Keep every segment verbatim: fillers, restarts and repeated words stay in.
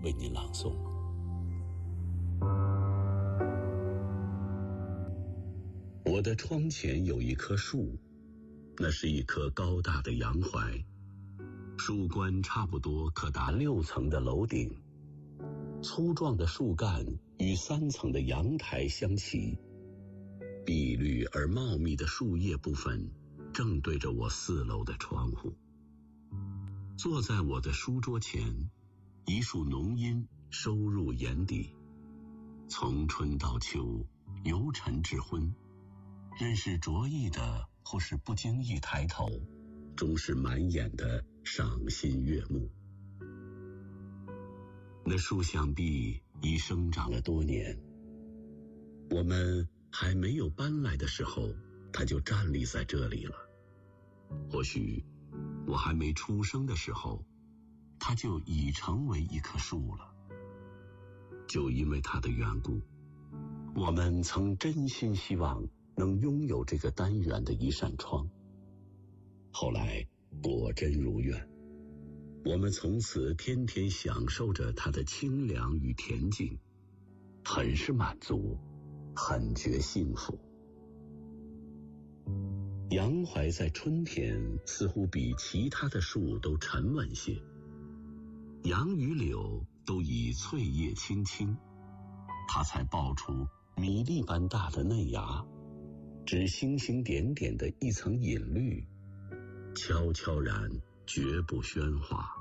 为您朗诵。我的窗前有一棵树，那是一棵高大的洋槐，树冠差不多可达六层的楼顶，粗壮的树干与三层的阳台相齐，碧绿而茂密的树叶部分正对着我四楼的窗户。坐在我的书桌前，一束浓荫收入眼底，从春到秋，由晨至昏，任是着意的或是不经意抬头，终是满眼的赏心悦目。那树想必已生长了多年，我们还没有搬来的时候，它就站立在这里了。或许我还没出生的时候，它就已成为一棵树了。就因为它的缘故，我们曾真心希望能拥有这个单元的一扇窗。后来果真如愿，我们从此天天享受着它的清凉与恬静，很是满足，很觉幸福。洋槐在春天似乎比其他的树都沉稳些，杨与柳都已翠叶青青，它才爆出米粒般大的嫩芽，只星星点点的一层隐绿，悄悄然绝不喧哗。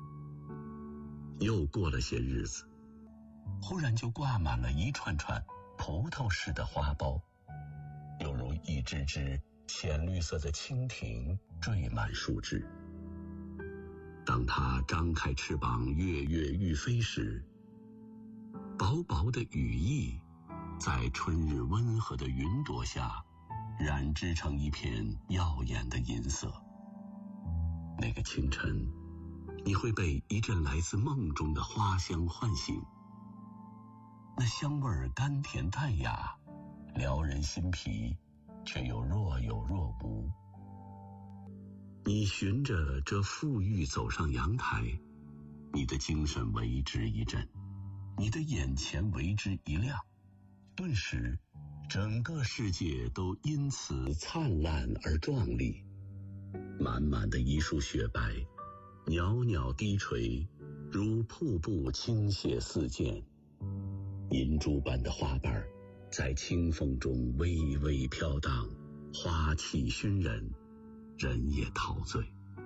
又过了些日子，忽然就挂满了一串串葡萄似的花苞，犹如一只只浅绿色的蜻蜓缀满树枝。当它张开翅膀跃跃欲飞时，薄薄的羽翼在春日温和的云朵下染织成一片耀眼的银色。那个清晨，你会被一阵来自梦中的花香唤醒，那香味儿甘甜淡雅，撩人心脾，却又若有若无。你循着这馥郁走上阳台，你的精神为之一振，你的眼前为之一亮，顿时整个世界都因此灿烂而壮丽。满满的一束雪白，袅袅低垂，如瀑布倾泻四溅，银珠般的花瓣在清风中微微飘荡，花气熏人，人也陶醉。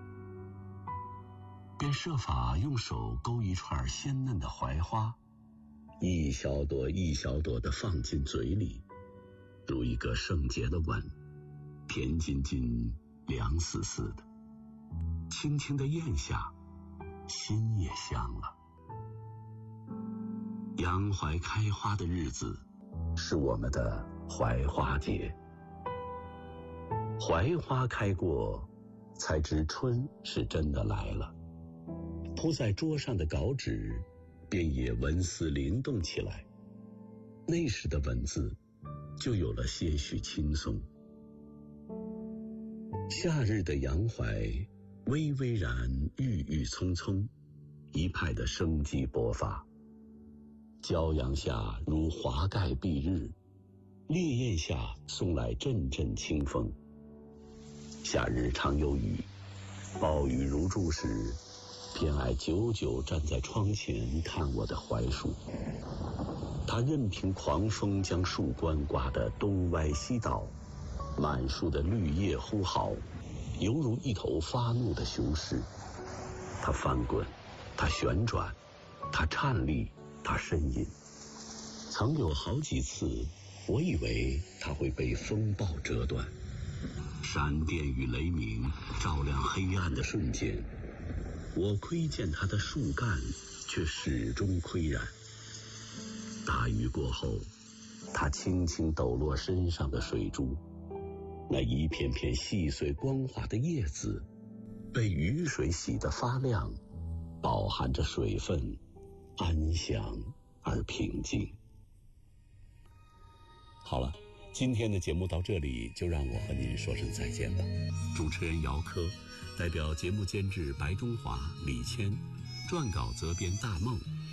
便设法用手勾一串鲜嫩的槐花，一小朵一小朵地放进嘴里，如一个圣洁的吻，甜津津，凉丝丝的，轻轻地咽下，心也香了。洋槐开花的日子是我们的槐花节，槐花开过，才知春是真的来了。铺在桌上的稿纸便也文思灵动起来，那时的文字就有了些许轻松。夏日的洋槐微微然，郁郁葱葱，一派的生机勃发。骄阳下如华盖蔽日，烈焰下送来阵阵清风。夏日常有雨，暴雨如注时，偏爱久久站在窗前看我的槐树。它任凭狂风将树冠刮得东歪西倒，满树的绿叶呼号，犹如一头发怒的雄狮。它翻滚，它旋转，它颤栗，它呻吟。曾有好几次，我以为它会被风暴折断。闪电与雷鸣照亮黑暗的瞬间，我窥见它的树干，却始终岿然。大雨过后，它轻轻抖落身上的水珠，那一片片细碎光滑的叶子被雨水洗得发亮，饱含着水分，安详而平静。好了，今天的节目到这里，就让我和您说声再见吧。主持人姚科，代表节目监制白中华、李谦，撰稿责编大梦。